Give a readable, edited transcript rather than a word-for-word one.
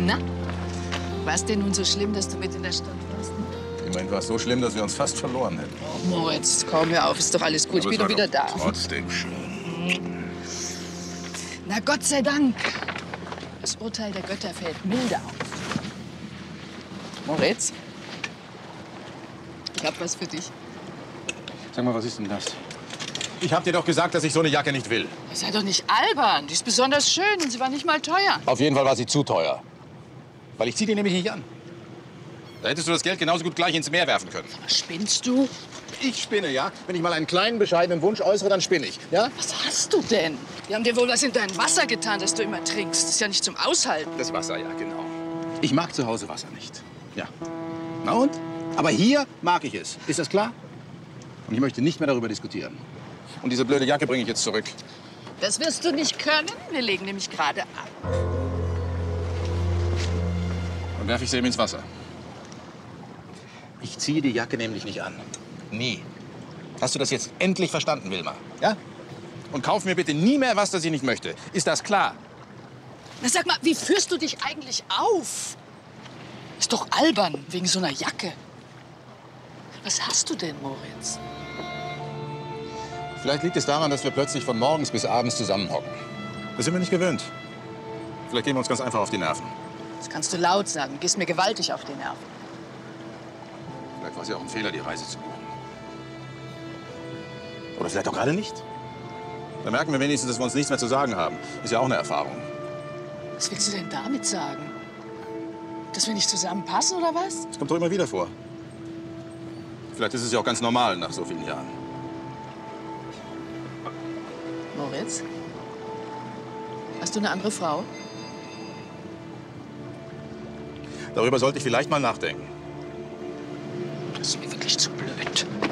Na, war es denn nun so schlimm, dass du mit in der Stadt warst? Immerhin war es so schlimm, dass wir uns fast verloren hätten. Oh, Moritz, komm, hör auf, ist doch alles gut. Aber Ich bin doch wieder da. Trotzdem schön. Na, Gott sei Dank. Das Urteil der Götter fällt milde auf. Moritz, ich hab was für dich. Sag mal, was ist denn das? Ich hab dir doch gesagt, dass ich so eine Jacke nicht will. Sei doch nicht albern. Die ist besonders schön und sie war nicht mal teuer. Auf jeden Fall war sie zu teuer. Weil ich zieh die nämlich nicht an. Da hättest du das Geld genauso gut gleich ins Meer werfen können. Was spinnst du? Ich spinne, ja? Wenn ich mal einen kleinen, bescheidenen Wunsch äußere, dann spinne ich, ja? Was hast du denn? Die haben dir wohl was in dein Wasser getan, das du immer trinkst. Das ist ja nicht zum Aushalten. Das Wasser, ja, genau. Ich mag zu Hause Wasser nicht. Ja. Na und? Aber hier mag ich es. Ist das klar? Und ich möchte nicht mehr darüber diskutieren. Und diese blöde Jacke bringe ich jetzt zurück. Das wirst du nicht können. Wir legen nämlich gerade ab. Dann werfe ich sie eben ins Wasser. Ich ziehe die Jacke nämlich nicht an. Nie. Hast du das jetzt endlich verstanden, Wilma? Ja? Und kauf mir bitte nie mehr was, das ich nicht möchte. Ist das klar? Na, sag mal, wie führst du dich eigentlich auf? Ist doch albern, wegen so einer Jacke. Was hast du denn, Moritz? Vielleicht liegt es daran, dass wir plötzlich von morgens bis abends zusammenhocken. Das sind wir nicht gewöhnt. Vielleicht gehen wir uns ganz einfach auf die Nerven. Das kannst du laut sagen. Du gehst mir gewaltig auf die Nerven. Vielleicht war es ja auch ein Fehler, die Reise zu buchen. Oder vielleicht auch gerade nicht. Dann merken wir wenigstens, dass wir uns nichts mehr zu sagen haben. Ist ja auch eine Erfahrung. Was willst du denn damit sagen? Dass wir nicht zusammenpassen, oder was? Das kommt doch immer wieder vor. Vielleicht ist es ja auch ganz normal nach so vielen Jahren. Moritz? Hast du eine andere Frau? Darüber sollte ich vielleicht mal nachdenken. Das ist mir wirklich zu blöd.